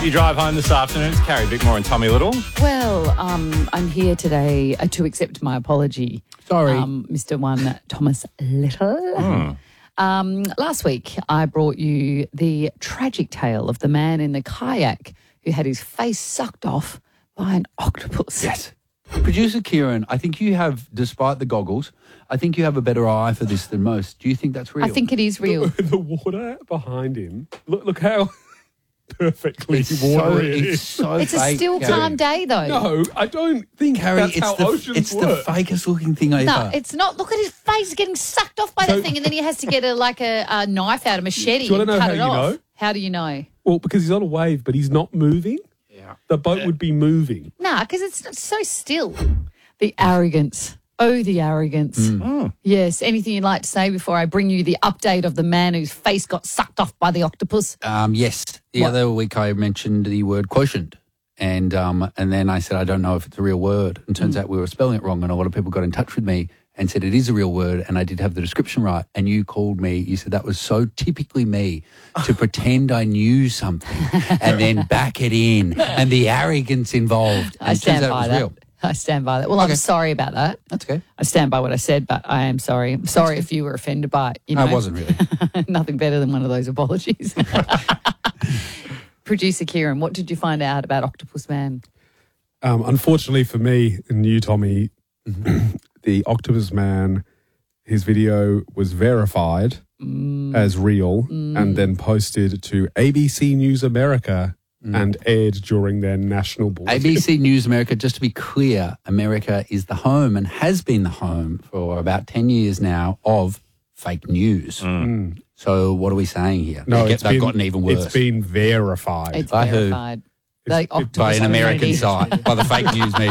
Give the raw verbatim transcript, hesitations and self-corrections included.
your drive home this afternoon. It's Carrie Bickmore and Tommy Little. Well, um, I'm here today uh, to accept my apology. Sorry. Um, Mister One Thomas Little. Mm. Um, last week, I brought you the tragic tale of the man in the kayak who had his face sucked off by an octopus. Yes. Producer Kieran, I think you have, despite the goggles, I think you have a better eye for this than most. Do you think that's real? I think it is real. The water behind him. Look, look how perfectly it's so, watery it it's is. so It's a fake, still Carrie. calm day, though. No, I don't think Carrie, that's it's how the, oceans it's work. the fakest looking thing ever. No, it's not. Look at his face getting sucked off by So- the thing, and then he has to get a like a, a knife out, a machete, Do you wanna and know cut how it you off. know? How do you know? Well, because he's on a wave, but he's not moving. Yeah. The boat would be moving. Nah, because it's so still. The arrogance. Oh, the arrogance. Mm. Yes. Anything you'd like to say before I bring you the update of the man whose face got sucked off by the octopus? Um, yes. The What? other week I mentioned the word quotient. And um, and then I said, I don't know if it's a real word. And turns out we were spelling it wrong. And a lot of people got in touch with me and said it is a real word. And I did have the description right. And you called me. You said that was so typically me to pretend I knew something and then back it in. And the arrogance involved. And I it stand turns out by it was that. real. I stand by that. Well, I'm Okay. sorry about that. That's okay. I stand by what I said, but I am sorry. I'm sorry if you were offended by it. You know? I wasn't really. Nothing better than one of those apologies. Producer Kieran, what did you find out about Octopus Man? Um, unfortunately for me and you, Tommy, the Octopus Man, his video was verified Mm. as real and then posted to A B C News America and aired during their national A bulletin. B C News America, just to be clear, America is the home and has been the home for about ten years now of fake news. Mm. So what are we saying here? No, They get- it's they've been, gotten even worse. It's been verified. It's By who? verified. It's- The it- octopus by an American community. site, by the fake news media.